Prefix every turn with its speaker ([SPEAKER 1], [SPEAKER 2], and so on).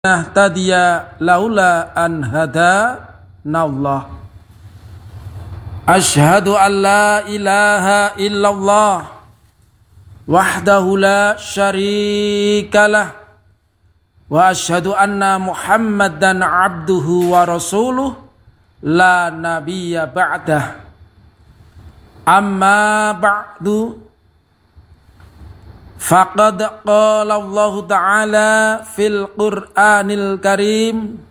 [SPEAKER 1] nahtadiya laula an hadanallah. Asyhadu an la ilaha illallah wahdahu la syarikalah wa asyhadu anna Muhammadan abduhu wa rasuluh la nabiyya ba'dah. Amma ba'du, faqad qala Allah Ta'ala fil Qur'anil Karim,